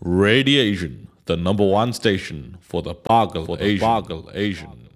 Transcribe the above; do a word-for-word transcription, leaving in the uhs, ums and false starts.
Radiation, the number one station for the Boggle Asian. Boggle Asian.